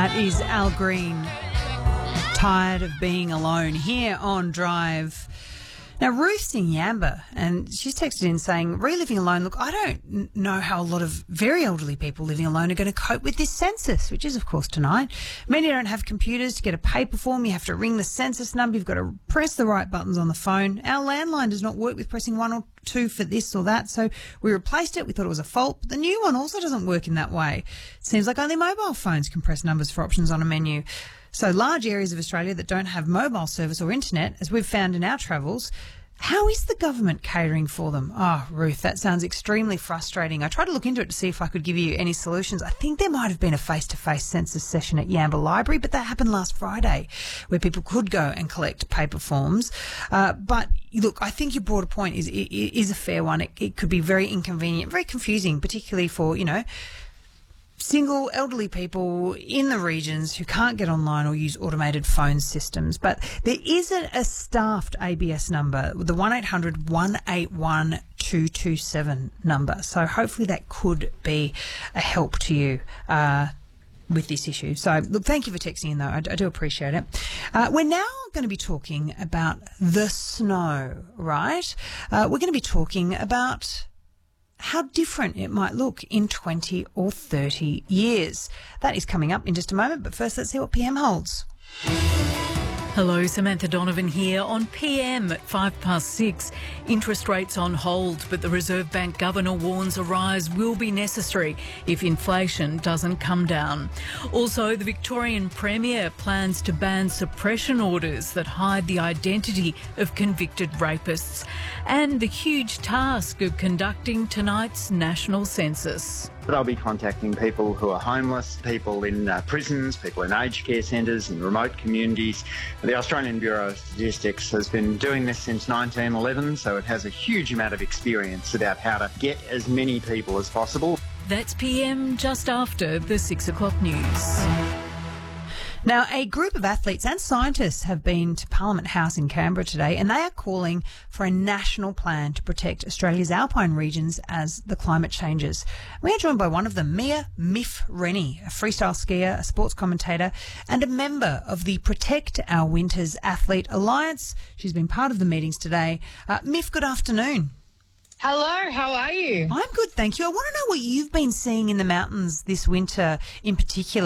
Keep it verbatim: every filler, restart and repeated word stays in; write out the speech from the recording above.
That is Al Green. Tired of being alone here on Drive. Now, Ruth's in Yamba, and she's texted in saying, reliving alone, look, I don't n- know how a lot of very elderly people living alone are going to cope with this census, which is, of course, tonight. Many don't have computers. To get a paper form, you have to ring the census number. You've got to press the right buttons on the phone. Our landline does not work with pressing one or two for this or that, so we replaced it. We thought it was a fault, but the new one also doesn't work in that way. It seems like only mobile phones can press numbers for options on a menu. So large areas of Australia that don't have mobile service or internet, as we've found in our travels, how is the government catering for them? Oh, Ruth, that sounds extremely frustrating. I tried to look into it to see if I could give you any solutions. I think there might have been a face-to-face census session at Yamba Library, but that happened last Friday, where people could go and collect paper forms. Uh, but look, I think your broader point is is a fair one. It, it could be very inconvenient, very confusing, particularly for, you know, single elderly people in the regions who can't get online or use automated phone systems. But there isn't a staffed A B S number, the one eight hundred one eight one two two seven number. So hopefully that could be a help to you uh, with this issue. So, look, thank you for texting in, though. I, I do appreciate it. Uh, we're now going to be talking about the snow, right? Uh, we're going to be talking about how different it might look in twenty or thirty years. That is coming up in just a moment, but first let's see what P M holds. Hello, Samantha Donovan here on P M at five past six. Interest rates on hold, but the Reserve Bank Governor warns a rise will be necessary if inflation doesn't come down. Also, the Victorian Premier plans to ban suppression orders that hide the identity of convicted rapists, and the huge task of conducting tonight's national census. But I'll be contacting people who are homeless, people in uh, prisons, people in aged care centres, in remote communities. The Australian Bureau of Statistics has been doing this since nineteen eleven, so it has a huge amount of experience about how to get as many people as possible. That's P M just after the six o'clock news. Now, a group of athletes and scientists have been to Parliament House in Canberra today, and they are calling for a national plan to protect Australia's alpine regions as the climate changes. We are joined by one of them, Mia Miff Rennie, a freestyle skier, a sports commentator, and a member of the Protect Our Winters Athlete Alliance. She's been part of the meetings today. Uh, Miff, good afternoon. Hello, how are you? I'm good, thank you. I want to know what you've been seeing in the mountains this winter in particular.